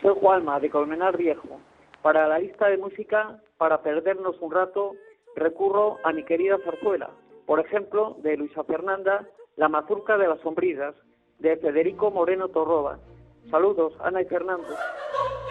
Soy Juanma, de Colmenar Viejo. Para la lista de música, para perdernos un rato, recurro a mi querida zarzuela. Por ejemplo, de Luisa Fernanda, La mazurca de las sombrillas, de Federico Moreno Torroba. Saludos, Ana y Fernando.